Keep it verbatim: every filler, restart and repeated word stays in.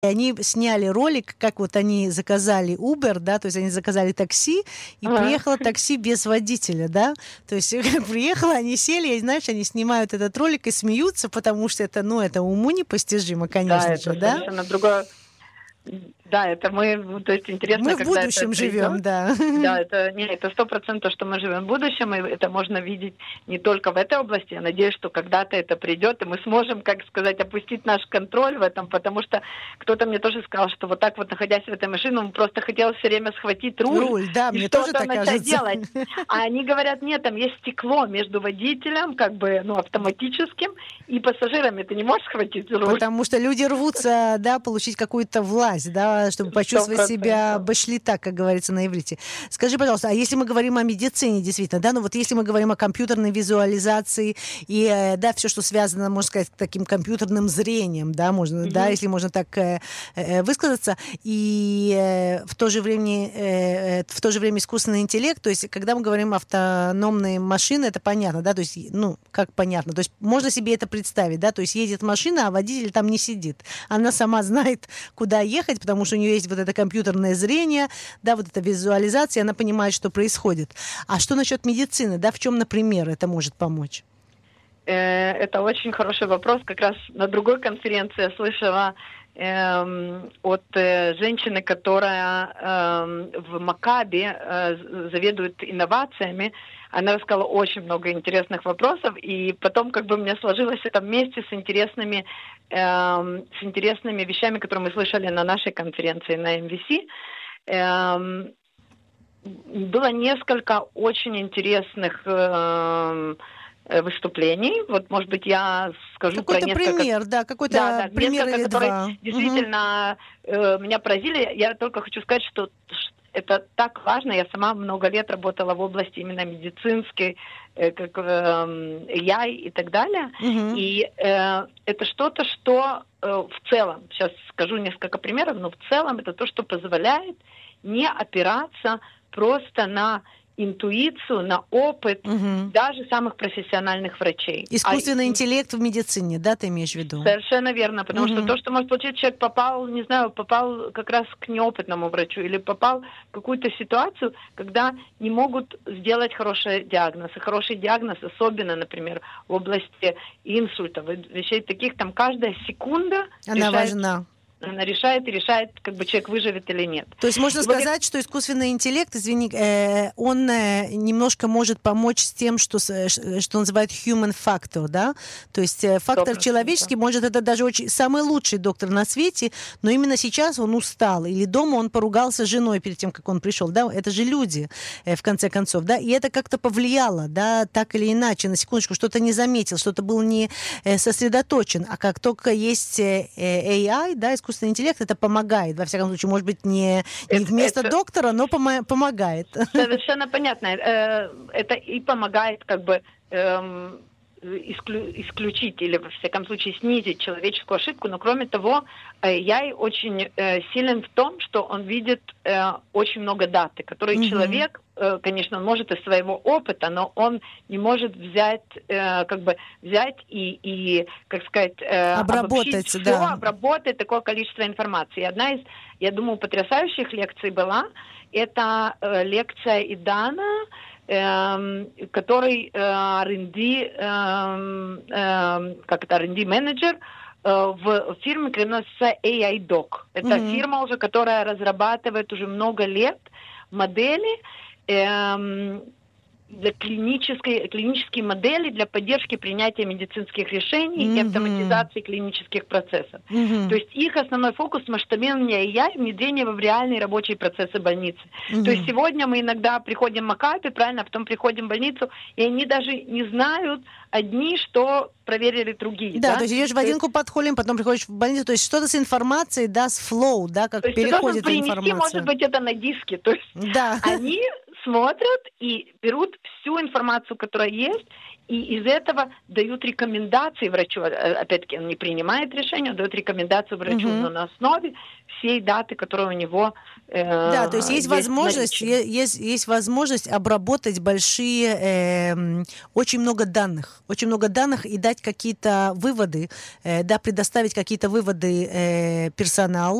И они сняли ролик, как вот они заказали Uber, да, то есть они заказали такси, и Ага. приехало такси без водителя, да, то есть как приехало, они сели, и, знаешь, они снимают этот ролик и смеются, потому что это, ну, это уму непостижимо, конечно Да, же, это да. совершенно другое. Да, это мы, то есть интересно, Мы в когда это будущем придет. живем, да. Да, это не, это сто процентов, что мы живем в будущем, и это можно видеть не только в этой области. Я надеюсь, что когда-то это придет, и мы сможем, как сказать, опустить наш контроль в этом, потому что кто-то мне тоже сказал, что вот так вот, находясь в этой машине, он просто хотел все время схватить руль, Руль, да, и мне тоже что-то так начать кажется. делать. А они говорят, нет, там есть стекло между водителем, как бы, ну, автоматическим, и пассажирами. Ты не можешь схватить руль. Потому что люди рвутся, да, получить какую-то власть, да, чтобы почувствовать себя башлита, как говорится на иврите. Скажи, пожалуйста, а если мы говорим о медицине, действительно, да, ну вот если мы говорим о компьютерной визуализации и, да, все, что связано, можно сказать, с таким компьютерным зрением, да, можно, mm-hmm. да, если можно так э, э, высказаться, и э, в то же время, э, в то же время искусственный интеллект, то есть, когда мы говорим автономные машины, это понятно, да, то есть, ну, как понятно, то есть, можно себе это представить, да, то есть, едет машина, а водитель там не сидит. Она сама знает, куда ехать, потому что у нее есть вот это компьютерное зрение, да, вот эта визуализация, она понимает, что происходит. А что насчет медицины, да, в чем, например, это может помочь? Это очень хороший вопрос. Как раз на другой конференции я слышала эм, от э, женщины, которая эм, в Макаби э, заведует инновациями. Она рассказала очень много интересных вопросов, и потом как бы у меня сложилось это вместе с интересными, эм, с интересными вещами, которые мы слышали на нашей конференции на эм ви си. Эм, было несколько очень интересных эм, выступлений. Вот, может быть, я скажу какой-то про несколько... пример, да, какой-то да, да, пример несколько, или которые два. действительно угу. э, меня поразили. Я только хочу сказать, что это так важно. Я сама много лет работала в области именно медицинской, э, как э, эй ай и так далее. Угу. И э, это что-то, что э, в целом, сейчас скажу несколько примеров, но в целом это то, что позволяет не опираться просто на интуицию, на опыт угу. даже самых профессиональных врачей. Искусственный а, интеллект в медицине, да, ты имеешь в виду? Совершенно верно, потому угу. что то, что может получить человек, попал, не знаю, попал как раз к неопытному врачу или попал в какую-то ситуацию, когда не могут сделать хороший диагноз. И хороший диагноз, особенно, например, в области инсультов, вещей таких, там каждая секунда она решает... важна. Она решает и решает, как бы человек выживет или нет. То есть можно и сказать, вот... что искусственный интеллект, извини, э, он э, немножко может помочь с тем, что, что называют human factor, да? То есть э, фактор человеческий, может, это даже очень самый лучший доктор на свете, но именно сейчас он устал, или дома он поругался с женой перед тем, как он пришел, да? Это же люди, э, в конце концов, да? И это как-то повлияло, да, так или иначе, на секундочку, что-то не заметил, что-то был не э, сосредоточен, а как только есть э, эй ай, да, искусственный искусственный интеллект, это помогает. Во всяком случае, может быть, не, не вместо это, доктора, но помо- помогает. Совершенно понятно. Это и помогает как бы эм, исклю- исключить или, во всяком случае, снизить человеческую ошибку. Но, кроме того, эй ай очень э, силен в том, что он видит э, очень много даты, которые mm-hmm. человек, э, конечно, он может из своего опыта, но он не может взять, э, как бы взять и, и как сказать, э, обработать, все, да. обработать такое количество информации. Одна из, я думаю, потрясающих лекций была, это э, лекция Идана, который ар энд ди, как это, ар энд ди менеджер в фирме, которая называется эй ай Doc. Это mm-hmm. фирма уже, которая разрабатывает уже много лет модели эм, для клинической, клинические модели для поддержки принятия медицинских решений mm-hmm. и автоматизации клинических процессов. Mm-hmm. То есть их основной фокус — масштабирование эй ай, внедрение в реальные рабочие процессы больницы. Mm-hmm. То есть сегодня мы иногда приходим в Макаби, правильно, а потом приходим в больницу, и они даже не знают одни, что проверили другие. Да, да? то есть идешь в один подхолим, потом приходишь в больницу, то есть что-то с информацией, да, с флоу, да, как то есть переходит ты должен принести, информация. может быть, это на диске. То есть да. они смотрят и берут всю информацию, которая есть, и из этого дают рекомендации врачу. Опять-таки, он не принимает решение, он дает рекомендацию врачу, Мгм. но на основе всей даты, которая у него э, Да, то есть есть возможность, наличие. е- есть, есть возможность обработать большие, эм, очень много данных, очень много данных и дать какие-то выводы, э, да, предоставить какие-то выводы э, персоналу,